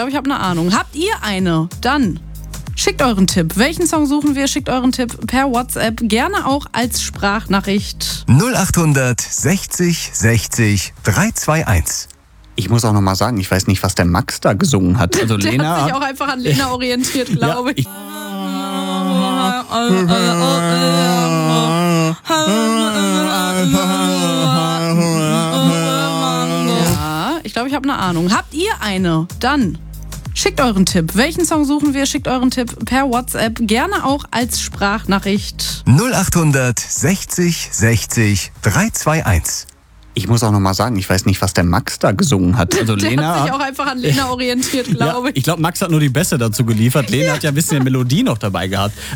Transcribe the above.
glaube, ich habe eine Ahnung. Habt ihr eine? Dann schickt euren Tipp. Welchen Song suchen wir? Schickt euren Tipp per WhatsApp, gerne auch als Sprachnachricht. 0800 60 60 321. Ich muss auch noch mal sagen, ich weiß nicht, was der Max da gesungen hat. Also Der Lena hat sich auch einfach an Lena orientiert, glaube ich. Ja, ich glaube, ich habe eine Ahnung. Habt ihr eine? Dann schickt euren Tipp. Welchen Song suchen wir? Schickt euren Tipp per WhatsApp, gerne auch als Sprachnachricht. 0800 60 60 321. Ich muss auch noch mal sagen, ich weiß nicht, was der Max da gesungen hat. Also Der Lena hat sich auch einfach an Lena orientiert, glaube ich. Ich glaube, Max hat nur die Bässe dazu geliefert. Lena hat ja ein bisschen Melodie noch dabei gehabt.